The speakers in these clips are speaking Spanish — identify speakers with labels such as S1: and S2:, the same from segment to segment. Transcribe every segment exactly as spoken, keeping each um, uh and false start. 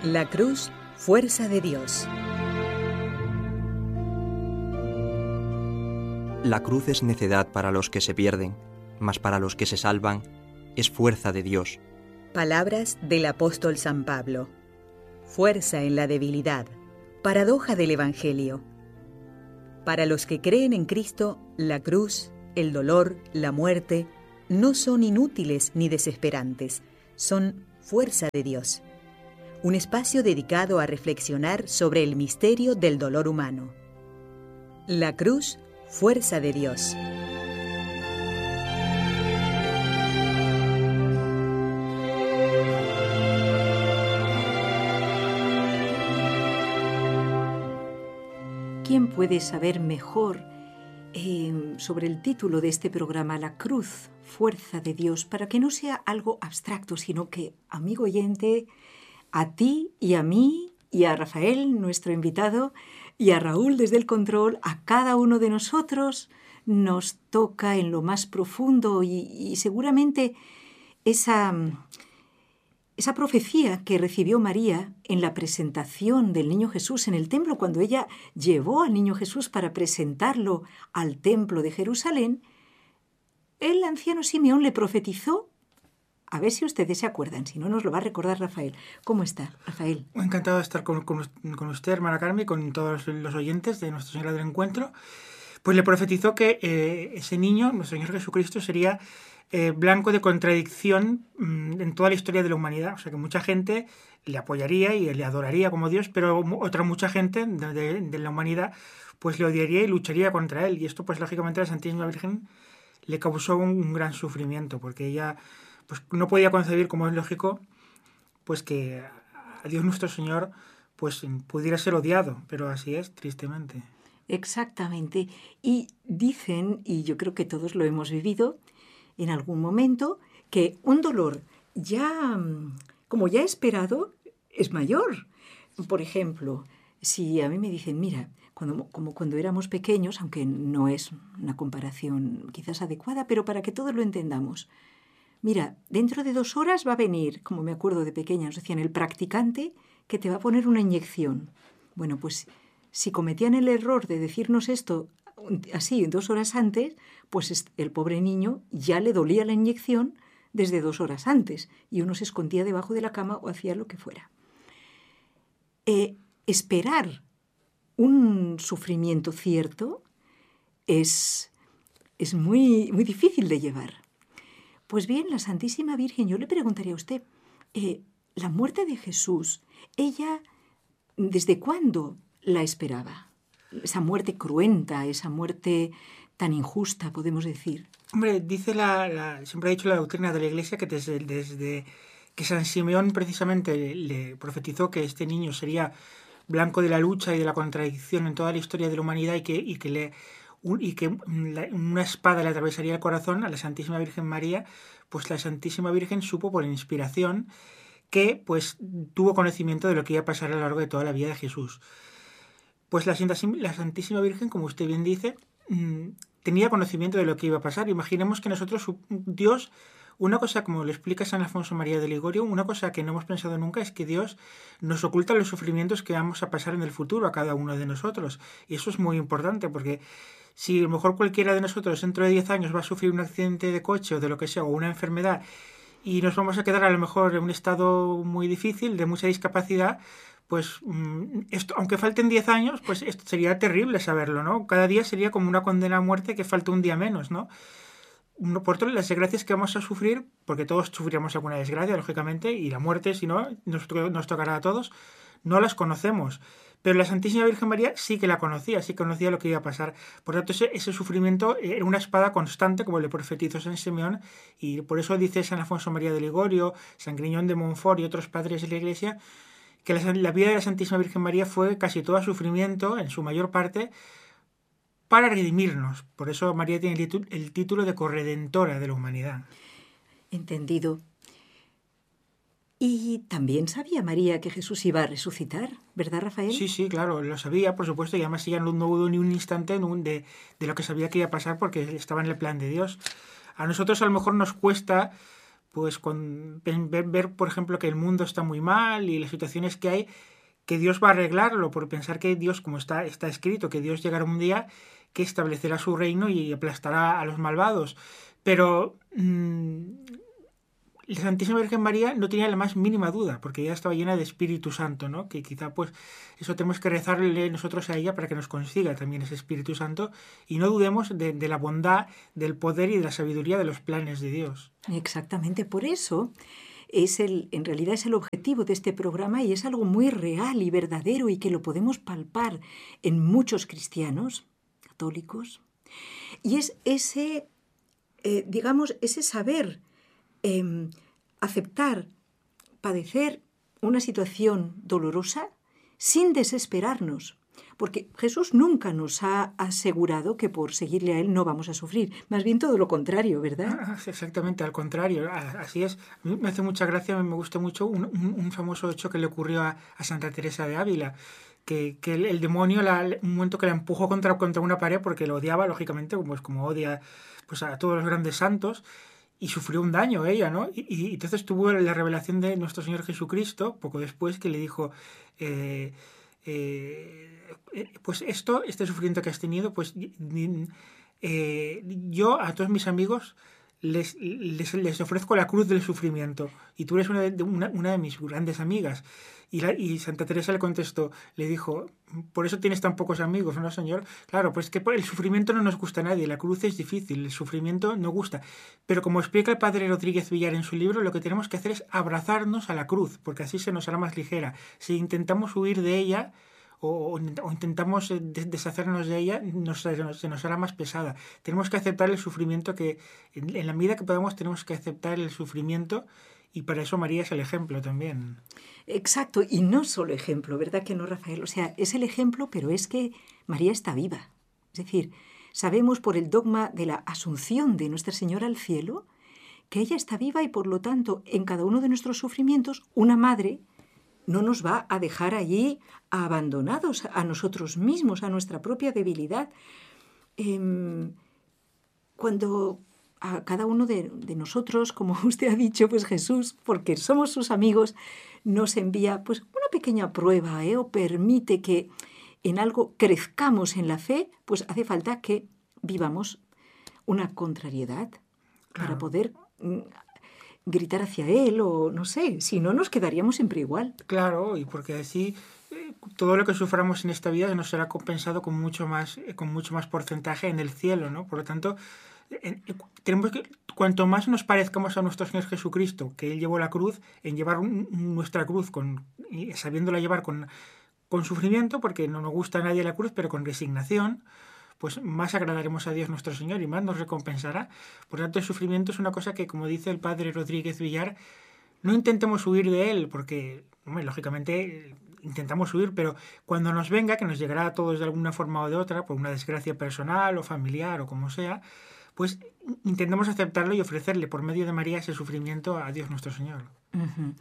S1: La cruz, fuerza de Dios.
S2: La cruz es necedad para los que se pierden, mas para los que se salvan es fuerza de Dios.
S1: Palabras del apóstol San Pablo. Fuerza en la debilidad. Paradoja del Evangelio. Para los que creen en Cristo, la cruz, el dolor, la muerte, no son inútiles ni desesperantes, son fuerza de Dios. Un espacio dedicado a reflexionar sobre el misterio del dolor humano. La cruz, fuerza de Dios.
S3: ¿Quién puede saber mejor eh, sobre el título de este programa, La cruz, fuerza de Dios, para que no sea algo abstracto, sino que, amigo oyente, a ti y a mí y a Rafael, nuestro invitado, y a Raúl desde el control, a cada uno de nosotros nos toca en lo más profundo y, y seguramente esa... Esa profecía que recibió María en la presentación del niño Jesús en el templo, cuando ella llevó al niño Jesús para presentarlo al templo de Jerusalén, el anciano Simeón le profetizó. A ver si ustedes se acuerdan, si no nos lo va a recordar Rafael. ¿Cómo está, Rafael?
S4: Encantado de estar con, con, con usted, hermana Carmen, y con todos los oyentes de Nuestra Señora del Encuentro. Pues le profetizó que eh, ese niño, nuestro Señor Jesucristo, sería eh, blanco de contradicción mmm, en toda la historia de la humanidad. O sea, que mucha gente le apoyaría y le adoraría como Dios, pero otra mucha gente de, de, de la humanidad pues le odiaría y lucharía contra él. Y esto, pues lógicamente, a la Santísima Virgen le causó un, un gran sufrimiento, porque ella pues no podía concebir, como es lógico, pues que a Dios nuestro Señor pues pudiera ser odiado, pero así es, tristemente.
S3: Exactamente. Y dicen, y yo creo que todos lo hemos vivido en algún momento, que un dolor ya, como ya esperado, es mayor. Por ejemplo, si a mí me dicen, mira, cuando, como cuando éramos pequeños, aunque no es una comparación quizás adecuada, pero para que todos lo entendamos, mira, dentro de dos horas va a venir, como me acuerdo de pequeña, nos decían, el practicante que te va a poner una inyección. Bueno, pues si cometían el error de decirnos esto así dos horas antes, pues el pobre niño ya le dolía la inyección desde dos horas antes y uno se escondía debajo de la cama o hacía lo que fuera. Eh, esperar un sufrimiento cierto es, es muy, muy difícil de llevar. Pues bien, la Santísima Virgen, yo le preguntaría a usted, eh, la muerte de Jesús, ella, ¿desde cuándo la esperaba? Esa muerte cruenta, esa muerte tan injusta, podemos decir.
S4: Hombre, dice la, la siempre ha dicho la doctrina de la Iglesia que desde, desde que San Simeón precisamente le, le profetizó que este niño sería blanco de la lucha y de la contradicción en toda la historia de la humanidad y que, y que, le, un, y que la, una espada le atravesaría el corazón a la Santísima Virgen María, pues la Santísima Virgen supo por inspiración que pues tuvo conocimiento de lo que iba a pasar a lo largo de toda la vida de Jesús. Pues la, la Santísima Virgen, como usted bien dice, tenía conocimiento de lo que iba a pasar. Imaginemos que nosotros, Dios, una cosa, como lo explica San Alfonso María de Ligorio, una cosa que no hemos pensado nunca es que Dios nos oculta los sufrimientos que vamos a pasar en el futuro a cada uno de nosotros. Y eso es muy importante, porque si a lo mejor cualquiera de nosotros dentro de diez años va a sufrir un accidente de coche o de lo que sea, o una enfermedad, y nos vamos a quedar a lo mejor en un estado muy difícil, de mucha discapacidad, pues esto, aunque falten diez años, pues esto sería terrible saberlo, ¿no? Cada día sería como una condena a muerte que falta un día menos, ¿no? Por todas las desgracias que vamos a sufrir, porque todos sufriremos alguna desgracia, lógicamente, y la muerte, si no, nos, nos tocará a todos, no las conocemos. Pero la Santísima Virgen María sí que la conocía, sí que conocía lo que iba a pasar. Por tanto, ese, ese sufrimiento era una espada constante, como le profetizó San Simeón, y por eso dice San Alfonso María de Ligorio, San Griñón de Montfort y otros padres de la Iglesia, que la, la vida de la Santísima Virgen María fue casi todo sufrimiento, en su mayor parte, para redimirnos. Por eso María tiene el, titu- el título de corredentora de la humanidad.
S3: Entendido. Y también sabía María que Jesús iba a resucitar, ¿verdad, Rafael?
S4: Sí, sí, claro, lo sabía, por supuesto, y además ella no, no hubo ni un instante de, de lo que sabía que iba a pasar porque estaba en el plan de Dios. A nosotros a lo mejor nos cuesta pues con ver, ver, por ejemplo, que el mundo está muy mal y las situaciones que hay, que Dios va a arreglarlo, por pensar que Dios, como está, está escrito, que Dios llegará un día que establecerá su reino y aplastará a los malvados. Pero mmm, la Santísima Virgen María no tenía la más mínima duda, porque ella estaba llena de Espíritu Santo, ¿no? Que quizá pues eso tenemos que rezarle nosotros a ella para que nos consiga también ese Espíritu Santo, y no dudemos de, de la bondad, del poder y de la sabiduría de los planes de Dios.
S3: Exactamente, por eso es el, en realidad es el objetivo de este programa, y es algo muy real y verdadero y que lo podemos palpar en muchos cristianos católicos, y es ese, eh, digamos, ese saber Eh, aceptar, padecer una situación dolorosa sin desesperarnos, porque Jesús nunca nos ha asegurado que por seguirle a Él no vamos a sufrir, más bien todo lo contrario, ¿verdad?
S4: Ah, exactamente, al contrario, así es. A mí me hace mucha gracia, me gusta mucho un, un, un famoso hecho que le ocurrió a, a Santa Teresa de Ávila, que, que el, el demonio, la, un momento que la empujó contra, contra una pared porque lo odiaba, lógicamente, pues como odia pues, a todos los grandes santos, y sufrió un daño ella, ¿no? Y, y entonces tuvo la revelación de nuestro Señor Jesucristo, poco después, que le dijo, eh, eh, pues esto, este sufrimiento que has tenido, pues eh, yo a todos mis amigos les, les, les ofrezco la cruz del sufrimiento, y tú eres una de, una, una de mis grandes amigas. Y, la, y Santa Teresa le contestó, le dijo, por eso tienes tan pocos amigos, ¿no, señor? Claro, pues que el sufrimiento no nos gusta a nadie, la cruz es difícil, el sufrimiento no gusta. Pero como explica el padre Rodríguez Villar en su libro, lo que tenemos que hacer es abrazarnos a la cruz, porque así se nos hará más ligera. Si intentamos huir de ella o, o intentamos deshacernos de ella, nos, se nos hará más pesada. Tenemos que aceptar el sufrimiento, que en, en la medida que podamos tenemos que aceptar el sufrimiento. Y para eso María es el ejemplo también.
S3: Exacto, y no solo ejemplo, ¿verdad que no, Rafael? O sea, es el ejemplo, pero es que María está viva. Es decir, sabemos por el dogma de la asunción de Nuestra Señora al cielo que ella está viva, y por lo tanto, en cada uno de nuestros sufrimientos, una madre no nos va a dejar allí abandonados a nosotros mismos, a nuestra propia debilidad. Eh, cuando a cada uno de, de nosotros, como usted ha dicho, pues Jesús, porque somos sus amigos, nos envía pues una pequeña prueba, ¿eh? O permite que en algo crezcamos en la fe, pues hace falta que vivamos una contrariedad, claro, para poder mm, gritar hacia Él, o no sé, si no nos quedaríamos siempre igual.
S4: Claro, y porque así eh, todo lo que suframos en esta vida nos será compensado con mucho más, eh, con mucho más porcentaje en el cielo, ¿no? Por lo tanto, tenemos que, cuanto más nos parezcamos a nuestro Señor Jesucristo, que Él llevó la cruz, en llevar un, nuestra cruz, con, sabiéndola llevar con, con sufrimiento, porque no nos gusta a nadie la cruz, pero con resignación, pues más agradaremos a Dios nuestro Señor y más nos recompensará. Por lo tanto, el sufrimiento es una cosa que, como dice el padre Rodríguez Villar, no intentemos huir de él, porque, hombre, lógicamente intentamos huir, pero cuando nos venga, que nos llegará a todos de alguna forma o de otra, por una desgracia personal o familiar o como sea, pues intentemos aceptarlo y ofrecerle por medio de María ese sufrimiento a Dios nuestro Señor.
S3: Uh-huh.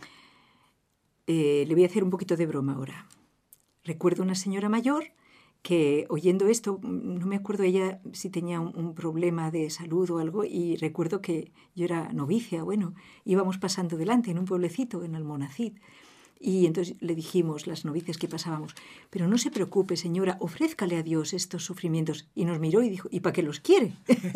S3: Eh, le voy a hacer un poquito de broma ahora. Recuerdo una señora mayor que, oyendo esto, no me acuerdo ella si tenía un, un problema de salud o algo, y recuerdo que yo era novicia, bueno, íbamos pasando delante en un pueblecito, en Almonacid, y entonces le dijimos, las novicias que pasábamos, pero no se preocupe, señora, ofrézcale a Dios estos sufrimientos. Y nos miró y dijo, ¿y para qué los quiere?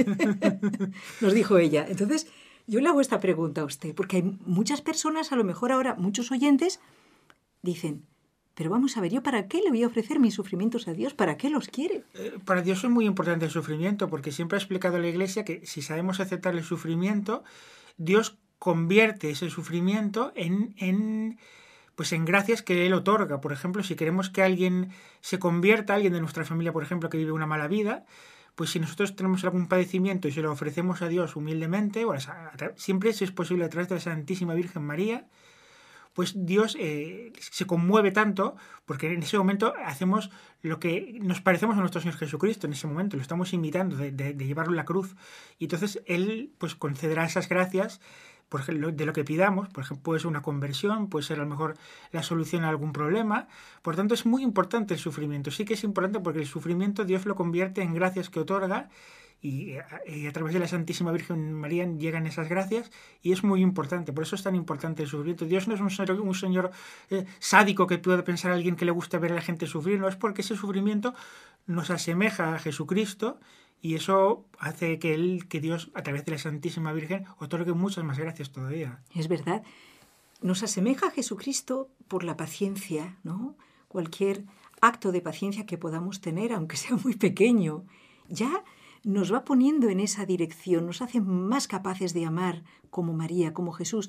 S3: Nos dijo ella. Entonces, yo le hago esta pregunta a usted, porque hay muchas personas, a lo mejor ahora muchos oyentes, dicen, pero vamos a ver, ¿yo para qué le voy a ofrecer mis sufrimientos a Dios? ¿Para qué los quiere?
S4: Eh, para Dios es muy importante el sufrimiento, porque siempre ha explicado la Iglesia que si sabemos aceptar el sufrimiento, Dios convierte ese sufrimiento en... en pues en gracias que Él otorga. Por ejemplo, si queremos que alguien se convierta, alguien de nuestra familia, por ejemplo, que vive una mala vida, pues si nosotros tenemos algún padecimiento y se lo ofrecemos a Dios humildemente, o a, a, siempre si es posible a través de la Santísima Virgen María, pues Dios eh, se conmueve tanto, porque en ese momento hacemos lo que nos parecemos a nuestro Señor Jesucristo, en ese momento lo estamos imitando de, de, de llevarlo en la cruz, y entonces Él pues concederá esas gracias por ejemplo, de lo que pidamos. Por ejemplo, puede ser una conversión, puede ser a lo mejor la solución a algún problema. Por tanto, es muy importante el sufrimiento. Sí que es importante porque el sufrimiento Dios lo convierte en gracias que otorga, y, y a través de la Santísima Virgen María llegan esas gracias, y es muy importante. Por eso es tan importante el sufrimiento. Dios no es un señor, un señor eh, sádico que puede pensar a alguien que le gusta ver a la gente sufrir, no, es porque ese sufrimiento nos asemeja a Jesucristo, y eso hace que, él, que Dios, a través de la Santísima Virgen, otorgue muchas más gracias todavía.
S3: Es verdad. Nos asemeja a Jesucristo por la paciencia, ¿no? Cualquier acto de paciencia que podamos tener, aunque sea muy pequeño, ya nos va poniendo en esa dirección, nos hace más capaces de amar como María, como Jesús.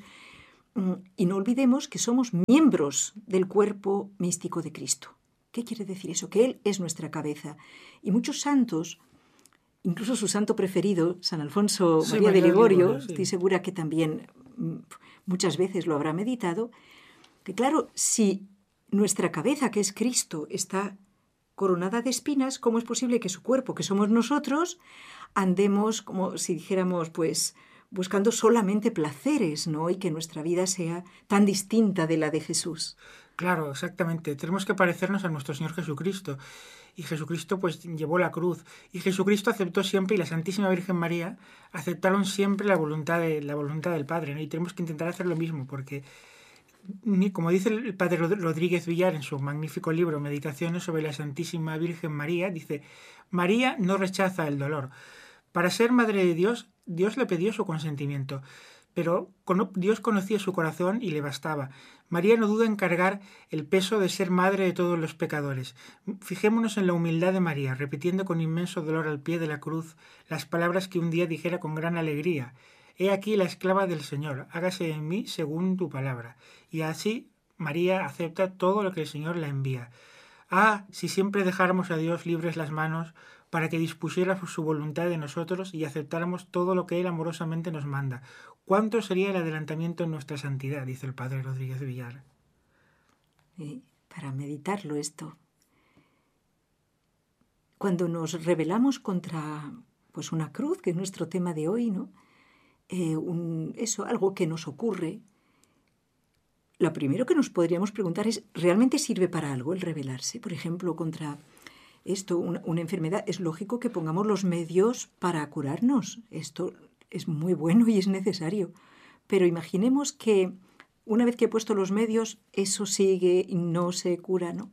S3: Y no olvidemos que somos miembros del cuerpo místico de Cristo. ¿Qué quiere decir eso? Que Él es nuestra cabeza. Y muchos santos, incluso su santo preferido, San Alfonso
S4: Sí,
S3: María de
S4: María de
S3: Ligorio,
S4: Ligorio, sí.
S3: estoy segura que también muchas veces lo habrá meditado, que claro, si nuestra cabeza, que es Cristo, está coronada de espinas, ¿cómo es posible que su cuerpo, que somos nosotros, andemos, como si dijéramos, pues buscando solamente placeres, ¿no? Y que nuestra vida sea tan distinta de la de Jesús.
S4: Claro, exactamente. Tenemos que parecernos a nuestro Señor Jesucristo. Y Jesucristo pues llevó la cruz. Y Jesucristo aceptó siempre, y la Santísima Virgen María aceptaron siempre la voluntad, de, la voluntad del Padre, ¿no? Y tenemos que intentar hacer lo mismo, porque, como dice el Padre Rodríguez Villar en su magnífico libro Meditaciones sobre la Santísima Virgen María, dice: María no rechaza el dolor. Para ser Madre de Dios, Dios le pidió su consentimiento, pero Dios conocía su corazón y le bastaba. María no duda en cargar el peso de ser madre de todos los pecadores. Fijémonos en la humildad de María, repitiendo con inmenso dolor al pie de la cruz las palabras que un día dijera con gran alegría: He aquí la esclava del Señor, hágase en mí según tu palabra. Y así María acepta todo lo que el Señor la envía. Ah, si siempre dejáramos a Dios libres las manos para que dispusiera su voluntad de nosotros y aceptáramos todo lo que Él amorosamente nos manda. ¿Cuánto sería el adelantamiento en nuestra santidad?, dice el Padre Rodríguez Villar.
S3: Eh, para meditarlo esto. Cuando nos rebelamos contra pues una cruz, que es nuestro tema de hoy, ¿no? Eh, un, eso, algo que nos ocurre, lo primero que nos podríamos preguntar es, ¿realmente sirve para algo el rebelarse? Por ejemplo, contra esto, una, una enfermedad, es lógico que pongamos los medios para curarnos. Esto es muy bueno y es necesario. Pero imaginemos que una vez que he puesto los medios, eso sigue y no se cura, ¿no?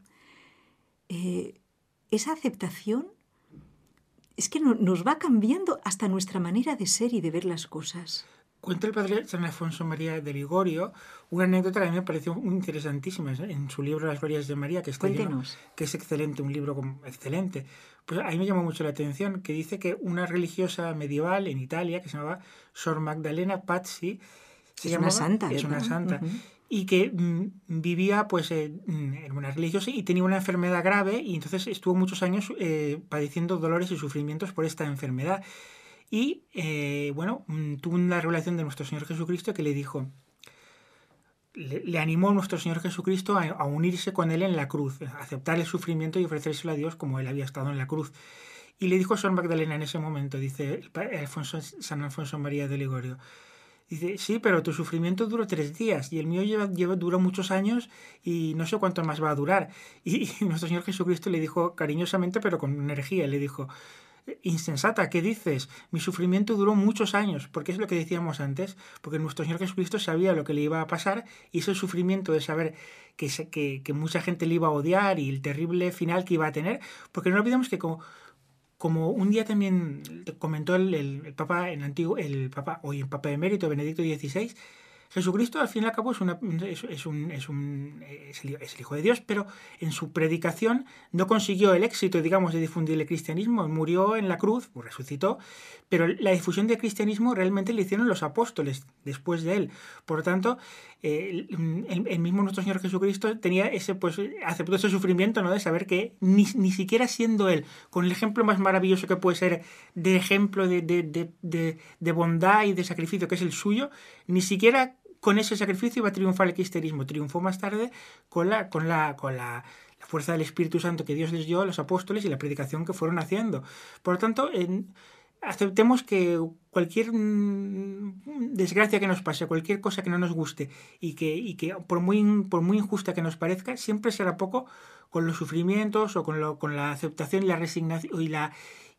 S3: Eh, esa aceptación es que no, nos va cambiando hasta nuestra manera de ser y de ver las cosas.
S4: Cuenta el Padre San Alfonso María de Ligorio una anécdota que a mí me pareció muy interesantísima en su libro Las Glorias de María, que está lleno, que es excelente, un libro excelente. Pues a mí me llamó mucho la atención que dice que una religiosa medieval en Italia que se llamaba Sor Magdalena Pazzi, se
S3: es
S4: llamaba,
S3: una santa,
S4: es
S3: ¿verdad?
S4: una santa,
S3: Uh-huh.
S4: y que mm, vivía pues eh, en una religiosa y tenía una enfermedad grave, y entonces estuvo muchos años eh, padeciendo dolores y sufrimientos por esta enfermedad. Y, eh, bueno, tuvo una revelación de nuestro Señor Jesucristo que le dijo, le, le animó a nuestro Señor Jesucristo a, a unirse con Él en la cruz, a aceptar el sufrimiento y ofrecérselo a Dios como Él había estado en la cruz. Y le dijo a Sor Magdalena en ese momento, dice el Alfonso, San Alfonso María de Ligorio, dice, sí, pero tu sufrimiento duró tres días y el mío lleva, lleva, duró muchos años y no sé cuánto más va a durar. Y, y nuestro Señor Jesucristo le dijo cariñosamente, pero con energía, le dijo, insensata, ¿qué dices? Mi sufrimiento duró muchos años, porque es lo que decíamos antes, porque nuestro Señor Jesucristo sabía lo que le iba a pasar, y ese sufrimiento de saber que, que, que mucha gente le iba a odiar y el terrible final que iba a tener, porque no olvidemos que como, como un día también comentó el, el, el Papa en antiguo, el Papa, hoy el Papa emérito Benedicto dieciséis, Jesucristo al fin y al cabo es, una, es, es, un, es, un, es, el, es el Hijo de Dios, pero en su predicación no consiguió el éxito, digamos, de difundir el cristianismo. Murió en la cruz, pues resucitó, pero la difusión del cristianismo realmente le hicieron los apóstoles después de él. Por lo tanto, eh, el, el mismo nuestro Señor Jesucristo tenía ese, pues, aceptó ese sufrimiento, ¿no?, de saber que ni, ni siquiera siendo él, con el ejemplo más maravilloso que puede ser de ejemplo de, de, de, de, de bondad y de sacrificio que es el suyo, ni siquiera con ese sacrificio iba a triunfar el cristianismo. Triunfó más tarde con la, con la, con la, la fuerza del Espíritu Santo que Dios les dio a los apóstoles y la predicación que fueron haciendo. Por lo tanto, en, aceptemos que cualquier mm, desgracia que nos pase, cualquier cosa que no nos guste y que, y que por, muy, por muy injusta que nos parezca, siempre será poco con los sufrimientos o con, lo, con la aceptación y la resignación y la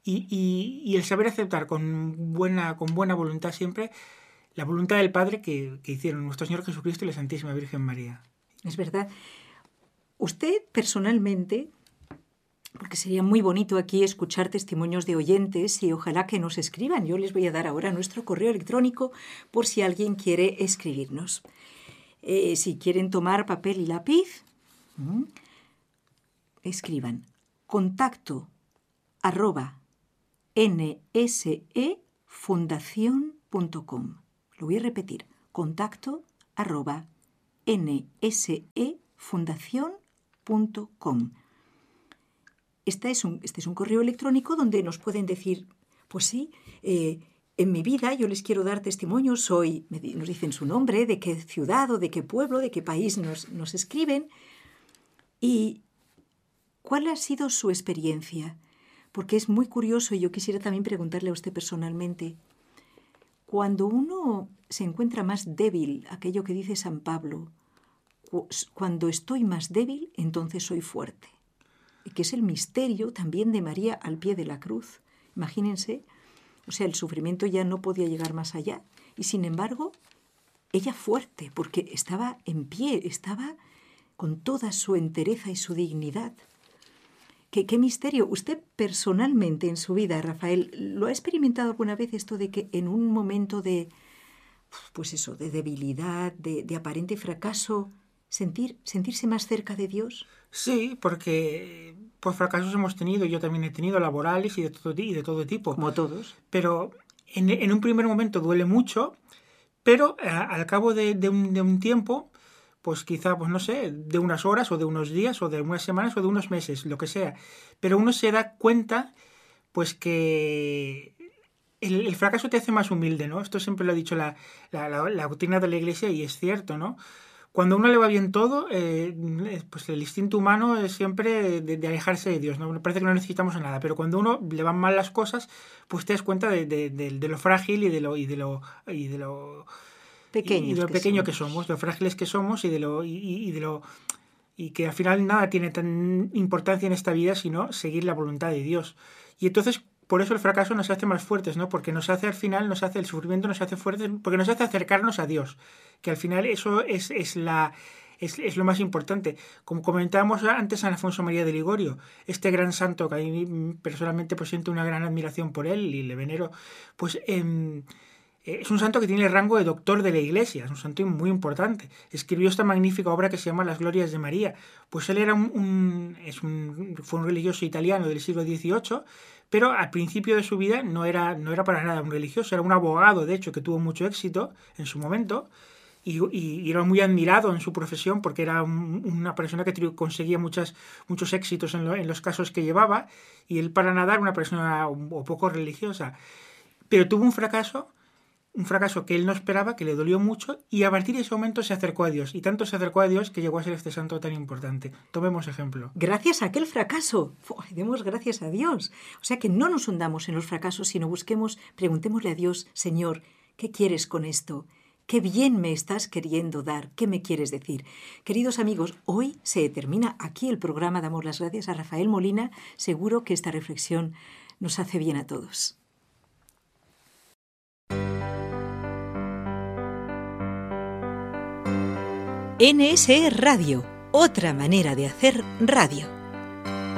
S4: y, y, y el saber aceptar con buena, con buena voluntad siempre la voluntad del Padre que, que hicieron nuestro Señor Jesucristo y la Santísima Virgen María.
S3: Es verdad. Usted personalmente, porque sería muy bonito aquí escuchar testimonios de oyentes y ojalá que nos escriban. Yo les voy a dar ahora nuestro correo electrónico por si alguien quiere escribirnos. Eh, si quieren tomar papel y lápiz, ¿m? escriban contacto arroba nsefundación punto com. Lo voy a repetir, contacto arroba nsefundación punto com. Este es, un, este es un correo electrónico donde nos pueden decir, pues sí, eh, en mi vida yo les quiero dar testimonio, soy, nos dicen su nombre, de qué ciudad o de qué pueblo, de qué país nos, nos escriben y cuál ha sido su experiencia. Porque es muy curioso y yo quisiera también preguntarle a usted personalmente, cuando uno se encuentra más débil, aquello que dice San Pablo, cuando estoy más débil, entonces soy fuerte. Y que es el misterio también de María al pie de la cruz. Imagínense, o sea, el sufrimiento ya no podía llegar más allá. Y sin embargo, ella fuerte, porque estaba en pie, estaba con toda su entereza y su dignidad. ¿Qué, qué misterio? ¿Usted personalmente en su vida, Rafael, lo ha experimentado alguna vez esto de que en un momento de, pues eso, de debilidad, de, de aparente fracaso, sentir, sentirse más cerca de Dios?
S4: Sí, porque pues fracasos hemos tenido, yo también he tenido laborales y de todo, y de todo tipo.
S3: Como todos.
S4: Pero en, en un primer momento duele mucho, pero a, al cabo de, de, un, de un tiempo, pues quizá, pues no sé, de unas horas o de unos días o de unas semanas o de unos meses, lo que sea. Pero uno se da cuenta, pues que el, el fracaso te hace más humilde, ¿no? Esto siempre lo ha dicho la, la, la, la doctrina de la Iglesia y es cierto, ¿no? Cuando a uno le va bien todo, eh, pues el instinto humano es siempre de, de alejarse de Dios, ¿no? Parece que no necesitamos a nada, pero cuando a uno le van mal las cosas, pues te das cuenta de, de, de, de lo frágil y de lo... Y de lo, y de lo
S3: Pequeños
S4: y de lo
S3: que
S4: pequeño
S3: somos.
S4: que somos, de lo frágiles que somos y de lo y, y de lo y que al final nada tiene tan importancia en esta vida sino seguir la voluntad de Dios. Y entonces por eso el fracaso nos hace más fuertes, ¿no? Porque nos hace al final, nos hace el sufrimiento, nos hace fuertes, porque nos hace acercarnos a Dios, que al final eso es, es la es, es lo más importante. Como comentábamos antes, San Alfonso María de Ligorio, este gran santo que a mí personalmente pues siento una gran admiración por él y le venero, pues eh, es un santo que tiene el rango de doctor de la Iglesia, es un santo muy importante. Escribió esta magnífica obra que se llama Las Glorias de María. Pues él era un, un, es un fue un religioso italiano del siglo dieciocho, pero al principio de su vida no era, no era para nada un religioso, era un abogado, de hecho, que tuvo mucho éxito en su momento y, y, y era muy admirado en su profesión porque era un, una persona que conseguía muchas, muchos éxitos en, lo, en los casos que llevaba y él para nada era una persona un, un poco religiosa. Pero tuvo un fracaso Un fracaso que él no esperaba, que le dolió mucho, y a partir de ese momento se acercó a Dios. Y tanto se acercó a Dios que llegó a ser este santo tan importante. Tomemos ejemplo.
S3: Gracias a aquel fracaso. ¡Oh! Demos gracias a Dios. O sea que no nos hundamos en los fracasos, sino busquemos, preguntémosle a Dios, Señor, ¿qué quieres con esto? ¿Qué bien me estás queriendo dar? ¿Qué me quieres decir? Queridos amigos, hoy se termina aquí el programa. Damos las gracias a Rafael Molina. Seguro que esta reflexión nos hace bien a todos.
S1: N S E Radio, otra manera de hacer radio.